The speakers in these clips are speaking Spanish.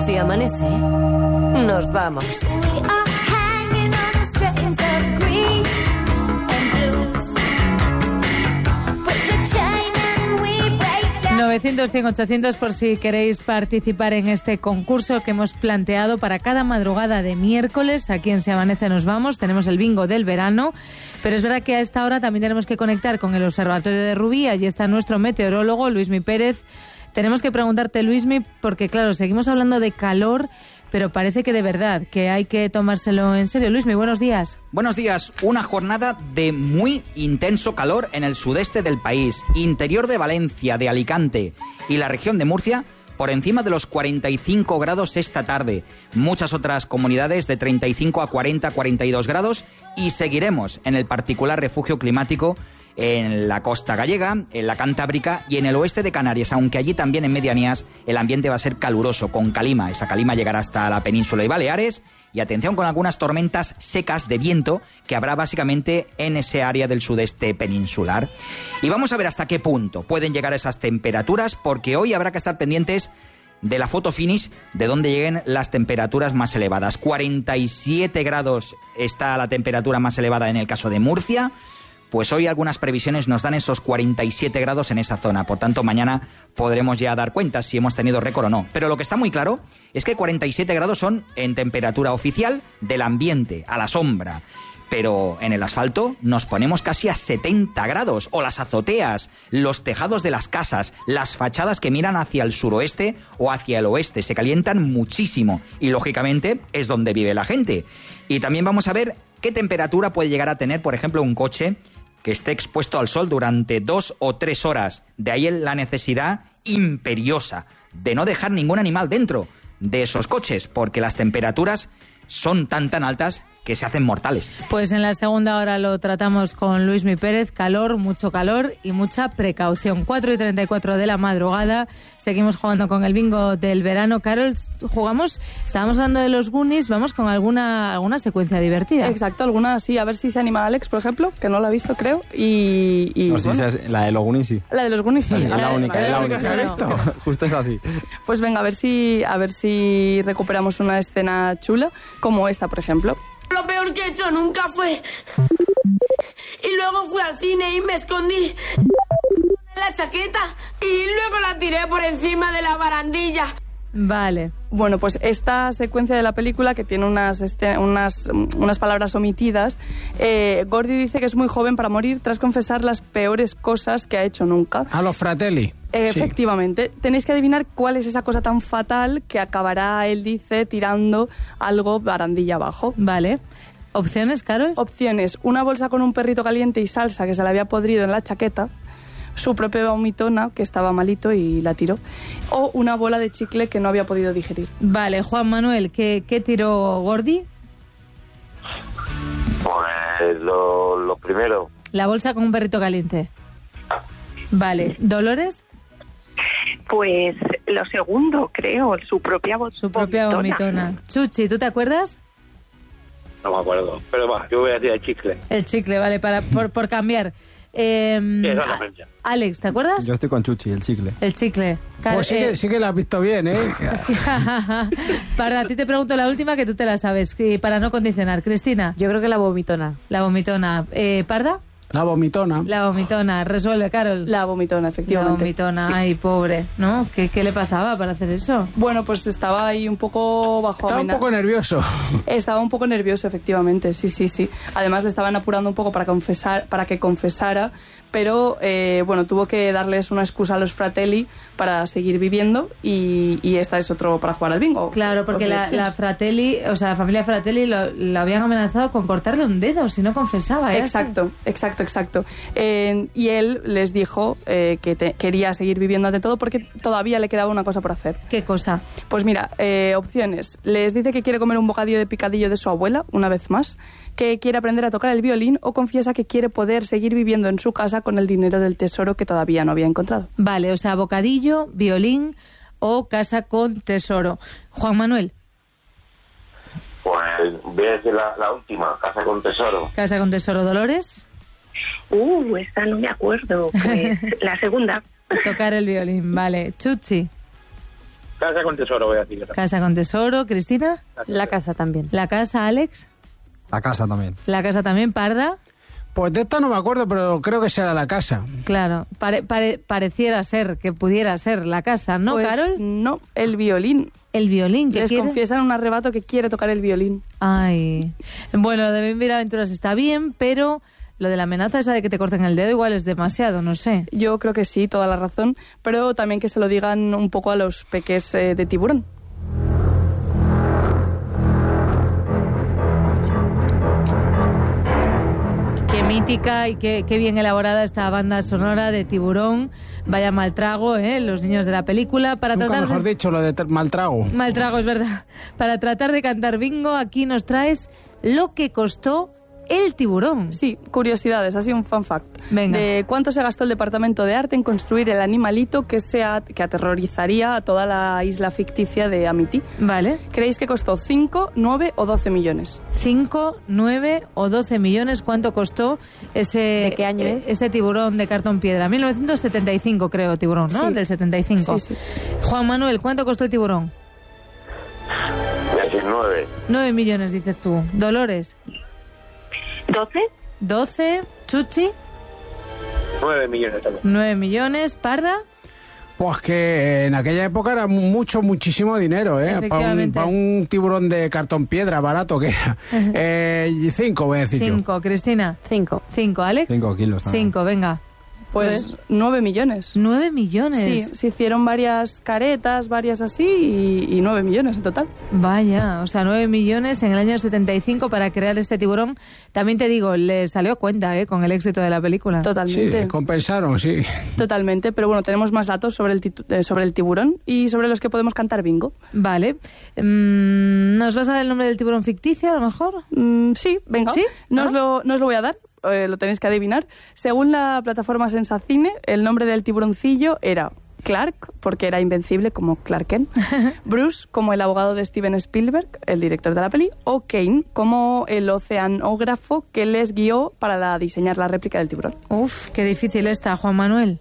Si amanece, nos vamos. 900-100-800 por si queréis participar en este concurso que hemos planteado para cada madrugada de miércoles. Aquí en Se Amanece Nos Vamos tenemos el bingo del verano, pero es verdad que a esta hora también tenemos que conectar con el Observatorio de Rubí. Allí está nuestro meteorólogo Luismi Pérez. Tenemos que preguntarte, Luismi, porque claro, seguimos hablando de calor, pero parece que de verdad, que hay que tomárselo en serio. Luismi, buenos días. Buenos días. Una jornada de muy intenso calor en el sudeste del país, interior de Valencia, de Alicante y la región de Murcia, por encima de los 45 grados esta tarde. Muchas otras comunidades de 35 a 40, 42 grados y seguiremos en el particular refugio climático en la costa gallega, en la Cantábrica y en el oeste de Canarias, aunque allí también en medianías el ambiente va a ser caluroso, con calima. Esa calima llegará hasta la península y Baleares, y atención con algunas tormentas secas de viento que habrá básicamente en ese área del sudeste peninsular. Y vamos a ver hasta qué punto pueden llegar esas temperaturas, porque hoy habrá que estar pendientes de la foto finish, de donde lleguen las temperaturas más elevadas. 47 grados está la temperatura más elevada en el caso de Murcia. Pues hoy algunas previsiones nos dan esos 47 grados en esa zona. Por tanto, mañana podremos ya dar cuenta si hemos tenido récord o no. Pero lo que está muy claro es que 47 grados son en temperatura oficial del ambiente, a la sombra. Pero en el asfalto nos ponemos casi a 70 grados. O las azoteas, los tejados de las casas, las fachadas que miran hacia el suroeste o hacia el oeste. Se calientan muchísimo. Y lógicamente es donde vive la gente. Y también vamos a ver qué temperatura puede llegar a tener, por ejemplo, un coche que esté expuesto al sol durante 2 o 3 horas. De ahí la necesidad imperiosa de no dejar ningún animal dentro de esos coches, porque las temperaturas son tan altas que se hacen mortales. Pues en la segunda hora lo tratamos con Luismi Pérez. Calor, mucho calor y mucha precaución. 4:34 de la madrugada. Seguimos jugando con el bingo del verano. Carol, estábamos hablando de los Goonies, vamos con alguna secuencia divertida. Exacto, alguna sí, a ver si se anima Alex, por ejemplo, que no la ha visto, creo. Y no, bueno. sí, la de los Goonies sí. La de los Goonies sí. Es la única. Claro. Justo es así. Pues venga, a ver si recuperamos una escena chula, como esta, por ejemplo. Lo peor que he hecho nunca fue... Y luego fui al cine y me escondí en la chaqueta y luego la tiré por encima de la barandilla. Vale. Bueno, pues esta secuencia de la película, que tiene unas palabras omitidas, Gordy dice que es muy joven para morir tras confesar las peores cosas que ha hecho nunca. A los Fratelli. Efectivamente. Sí. Tenéis que adivinar cuál es esa cosa tan fatal que acabará, él dice, tirando algo barandilla abajo. Vale. ¿Opciones, Carol? Opciones. Una bolsa con un perrito caliente y salsa que se le había podrido en la chaqueta. Su propia vomitona, que estaba malito y la tiró. O una bola de chicle que no había podido digerir. Vale, Juan Manuel, ¿qué tiró Gordy? Pues lo primero. La bolsa con un perrito caliente. Vale, ¿Dolores? Pues lo segundo, creo, su propia vomitona. Chuchi, ¿tú te acuerdas? No me acuerdo, pero va, yo voy a decir el chicle. El chicle, vale, por cambiar. Alex, ¿te acuerdas? Yo estoy con Chuchi, el chicle. El chicle. Pues sí que la has visto bien, ¿eh? Para ti te pregunto la última, que tú te la sabes, para no condicionar. Cristina. Yo creo que la vomitona. La vomitona. ¿Parda? La vomitona. La vomitona. Resuelve, Carol. La vomitona, efectivamente. La vomitona. Ay, pobre, ¿no? ¿Qué le pasaba para hacer eso? Bueno, pues estaba ahí un poco bajo Estaba un poco nervioso. Estaba un poco nervioso, efectivamente. Sí. Además le estaban apurando un poco para que confesara, pero bueno, tuvo que darles una excusa a los Fratelli para seguir viviendo y esta es otro para jugar al bingo. Claro, porque la Fratelli, o sea, la familia Fratelli lo habían amenazado con cortarle un dedo si no confesaba. Exacto. Y él les dijo que quería seguir viviendo ante todo porque todavía le quedaba una cosa por hacer. ¿Qué cosa? Pues mira, opciones. Les dice que quiere comer un bocadillo de picadillo de su abuela, una vez más, que quiere aprender a tocar el violín o confiesa que quiere poder seguir viviendo en su casa con el dinero del tesoro que todavía no había encontrado. Vale, o sea, bocadillo, violín o casa con tesoro. Juan Manuel. Pues voy a decir la última, casa con tesoro. Casa con tesoro. ¿Dolores? Esta no me acuerdo. Pues la segunda. Tocar el violín, vale. Chuchi. Casa con tesoro, voy a decir. Casa con tesoro. ¿Cristina? La casa también. La casa, Alex. La casa también. La casa también, Parda. Pues de esta no me acuerdo, pero creo que será la casa. Claro, pareciera ser, que pudiera ser la casa, ¿no, Pues Carol? no, el violín. El violín, ¿qué Les quiere? confiesa en un arrebato que quiere tocar el violín. Ay. Bueno, lo de Vivir Aventuras está bien, pero lo de la amenaza esa de que te corten el dedo igual es demasiado, no sé. Yo creo que sí, toda la razón, pero también que se lo digan un poco a los peques de Tiburón. Qué mítica y qué bien elaborada esta banda sonora de Tiburón. Vaya mal trago, los niños de la película. Para Nunca tratar mejor dicho, lo de mal trago. Mal trago, es verdad. Para tratar de cantar bingo, aquí nos traes lo que costó el tiburón. Sí, curiosidades, así un fun fact. Venga. De cuánto se gastó el Departamento de Arte en construir el animalito que aterrorizaría a toda la isla ficticia de Amity. Vale. ¿Creéis que costó 5, 9 o 12 millones? 5, 9 o 12 millones. ¿Cuánto costó ese... ¿De qué año es? Ese tiburón de cartón piedra? 1975, creo, tiburón, ¿no? Sí. Del 75. Sí, sí. Juan Manuel, ¿cuánto costó el tiburón? 19. 9 millones, dices tú. Dolores. 12. 12. Chuchi. 9 millones también. 9 millones. Parda. Pues que en aquella época era muchísimo dinero, ¿eh? Efectivamente. Para un tiburón de cartón piedra barato que era. 5 voy a decir 5. Cristina. 5. 5. Alex. 5 kilos también. 5, venga. Pues 9 millones. 9 millones. Sí, se hicieron varias caretas, varias así, y 9 millones en total. Vaya, o sea, 9 millones en el año 75 para crear este tiburón. También te digo, le salió a cuenta, con el éxito de la película. yo. Totalmente. Sí, compensaron, sí. Totalmente, pero bueno, tenemos más datos sobre el tiburón y sobre los que podemos cantar bingo. Vale. ¿Nos vas a dar el nombre del tiburón ficticio, a lo mejor? Sí, venga. ¿Sí? No os lo voy a dar, lo tenéis que adivinar. Según la plataforma Sensacine, el nombre del tiburoncillo era Clark, porque era invencible como Clark Kent, Bruce, como el abogado de Steven Spielberg, el director de la peli, o Kane, como el oceanógrafo que les guió para diseñar la réplica del tiburón. Uf, qué difícil está, Juan Manuel.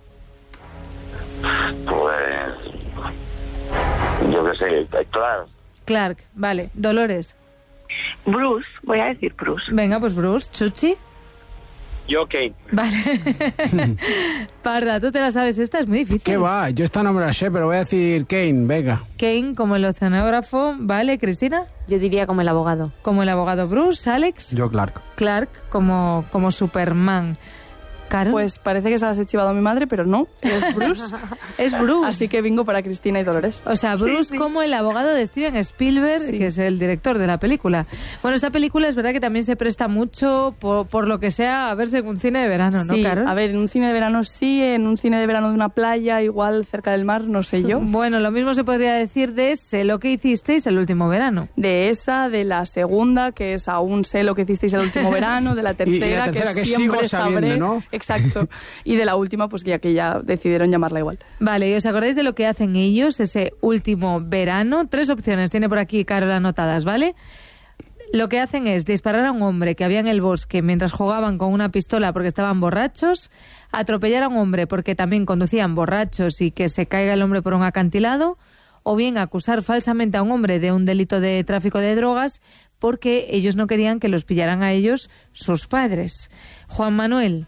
Pues... yo qué sé, claro. Clark, vale. Dolores. Bruce, voy a decir Bruce. Venga, pues Bruce. Chuchi. Yo, Kane. Vale. Parda, ¿tú te la sabes? Esta es muy difícil. ¿Qué va? Yo esta no me la sé, pero voy a decir Kane, venga. Kane, como el oceanógrafo. Vale, Cristina. Yo diría como el abogado. Como el abogado Bruce. Alex. Yo, Clark. Clark, como Superman. ¿Carol? Pues parece que se las he chivado a mi madre, pero no, es Bruce. Es Bruce. Así que bingo para Cristina y Dolores. O sea, Bruce como el abogado de Steven Spielberg, Sí. que es el director de la película. Bueno, esta película es verdad que también se presta mucho, por lo que sea, a verse en un cine de verano, ¿no, Sí, Carol? a ver, en un cine de verano sí, en un cine de verano de una playa, igual cerca del mar, no sé yo. Bueno, lo mismo se podría decir de Sé lo que hicisteis el último verano. De esa, de la segunda, que es Aún sé lo que hicisteis el último verano, de la tercera, tercera, que que siempre sigo sabiendo, sabré. ¿no? Exacto. Y de la última, pues que ya decidieron llamarla igual. Vale, ¿y os acordáis de lo que hacen ellos ese último verano? 3 opciones tiene por aquí Carol anotadas, ¿vale? Lo que hacen es disparar a un hombre que había en el bosque mientras jugaban con una pistola porque estaban borrachos, atropellar a un hombre porque también conducían borrachos y que se caiga el hombre por un acantilado, o bien acusar falsamente a un hombre de un delito de tráfico de drogas porque ellos no querían que los pillaran a ellos sus padres. Juan Manuel.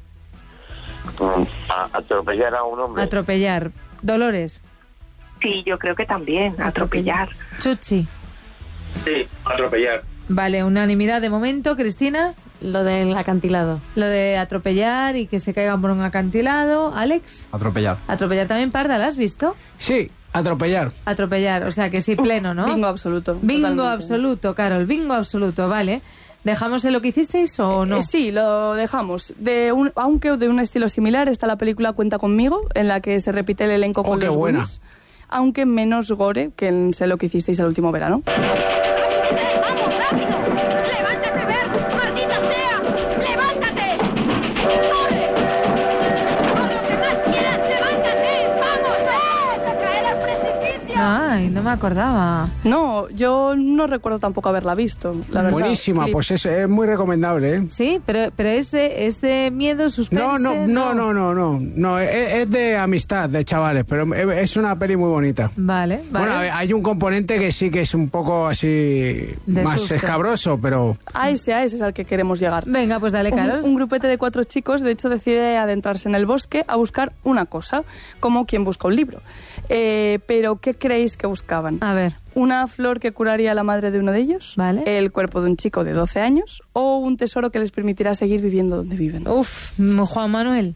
Atropellar a un hombre. Atropellar. Dolores. Sí, yo creo que también, atropellar. Chuchi. Sí, atropellar. Vale, unanimidad de momento. Cristina. Lo del acantilado. Lo de atropellar y que se caigan por un acantilado. Alex. Atropellar. Atropellar también, Parda, ¿la has visto? Sí, atropellar. Atropellar, o sea que sí, pleno, ¿no? Bingo absoluto. Bingo totalmente. absoluto, Carol, bingo absoluto, vale. ¿Dejamos en lo que hicisteis o no? Sí, lo dejamos. Aunque de un estilo similar está la película Cuenta conmigo, en la que se repite el elenco con qué los buena. Goonies, aunque menos gore que en Sé lo que hicisteis el último verano. ¡Vamos, rápido! ¡Levántate, Bert! ¡Maldita sea! ¡Levántate! ¡Corre! ¡Por lo que más quieras, levántate! ¡Vamos, ves! ¡A caer al precipicio! Ay, no me acordaba. No, yo no recuerdo tampoco haberla visto, la verdad. Buenísima, Sí. pues es muy recomendable, ¿eh? Sí, pero es de miedo, suspense. No, es de amistad, de chavales, pero es una peli muy bonita. Vale. Bueno, hay un componente que sí que es un poco así De más susto. escabroso, pero A ese es al que queremos llegar. Venga, pues dale, Carol. Un grupete de 4 chicos, de hecho, decide adentrarse en el bosque a buscar una cosa, como quien busca un libro. Pero, ¿qué creéis que buscaban? A ver. ¿Una flor que curaría a la madre de uno de ellos? Vale. ¿El cuerpo de un chico de 12 años? ¿O un tesoro que les permitirá seguir viviendo donde viven? Uf, Juan Manuel.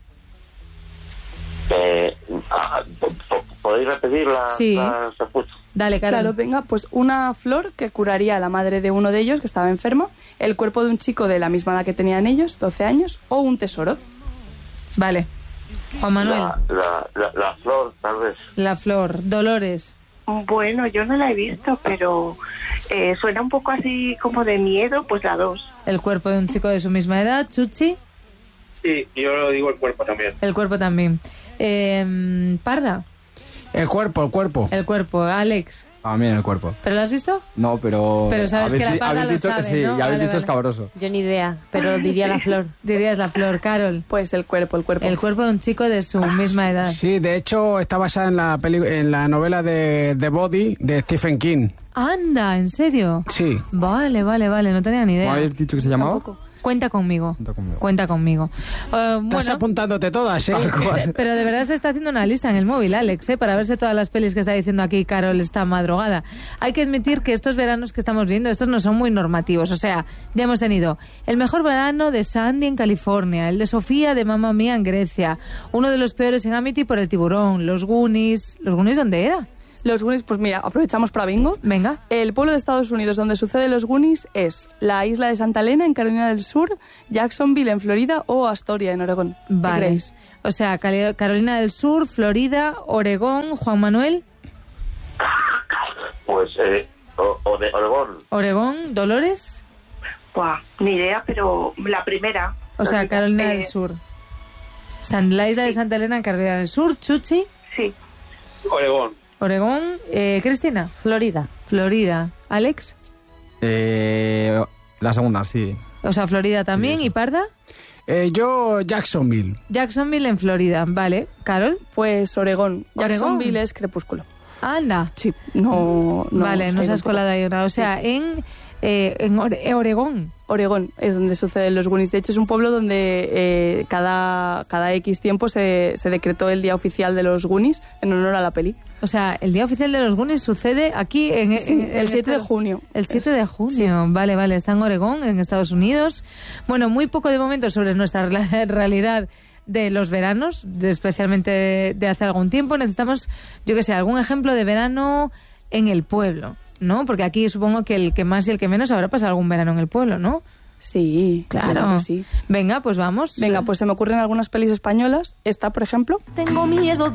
¿Podéis repetir Sí. las respuestas? Dale, Carol. Claro, venga, pues una flor que curaría a la madre de uno de ellos que estaba enfermo, el cuerpo de un chico de la misma edad que tenían ellos, 12 años, o un tesoro. Vale. Juan Manuel. La flor, tal vez. La flor. Dolores. Bueno, yo no la he visto, pero suena un poco así como de miedo, pues la 2. El cuerpo de un chico de su misma edad. Chuchi. Sí, yo lo digo el cuerpo también. El cuerpo también. Parda. el cuerpo. El cuerpo. Alex. También el cuerpo. ¿Pero lo has visto? No, pero... Pero sabes que la Parda habéis lo dicho sabe, que sí, ¿no? ya habéis Vale, dicho vale. escabroso. Yo ni idea, pero diría la flor. Dirías la flor, Carol. Pues el cuerpo. El cuerpo de un chico de su misma edad. Sí, de hecho está basada en la novela de The Body de Stephen King. Anda, ¿en serio? Sí. Vale, no tenía ni ¿Cómo idea. habéis dicho que se llamaba? Cuenta conmigo. Cuenta conmigo. Estás Bueno, apuntándote todas, ¿eh? pero de verdad se está haciendo una lista en el móvil, Alex, para verse todas las pelis que está diciendo aquí Carol esta madrugada. Hay que admitir que estos veranos que estamos viendo, estos no son muy normativos. O sea, ya hemos tenido el mejor verano de Sandy en California, el de Sofía de Mamma Mía en Grecia, uno de los peores en Amity por el tiburón, los Goonies. ¿Los Goonies dónde era? Los Goonies, pues mira, aprovechamos para bingo. Venga. El pueblo de Estados Unidos donde sucede los Goonies es la isla de Santa Elena en Carolina del Sur, Jacksonville en Florida o Astoria en Oregón. ¿Qué Vale. creéis? O sea, Carolina del Sur, Florida, Oregón, Juan Manuel, Pues, o de Oregón. Oregón, Dolores. Buah, ni idea, pero la primera. O sea, Carolina del Eh, Sur. La isla de Santa Elena en Carolina del Sur, Chuchi, Sí. Oregón. Oregón, Cristina, Florida. Florida, Alex, La segunda, sí. o sea, Florida también, Sí, y Parda, Yo, Jacksonville. Jacksonville en Florida, vale, Carol, Pues Oregón. Oregón. Jacksonville es crepúsculo. anda, Sí, no vale, sé, nos has tampoco. colado ahí una, o sea, en Oregón, Oregón es donde suceden los Goonies. De hecho, es un pueblo donde cada X tiempo se decretó el día oficial de los Goonies en honor a la peli. o sea, el día oficial de los Goonies sucede aquí en el 7 de junio. El 7 de junio, vale, está en Oregón, en Estados Unidos. Bueno, muy poco de momento sobre nuestra realidad de los veranos, especialmente de hace algún tiempo. Necesitamos, yo que sé, algún ejemplo de verano en el pueblo, ¿no? Porque aquí supongo que el que más y el que menos habrá pasado algún verano en el pueblo, ¿no? Sí, claro que sí. Venga, pues vamos. Venga, pues se me ocurren algunas pelis españolas. Esta, por ejemplo. Tengo miedo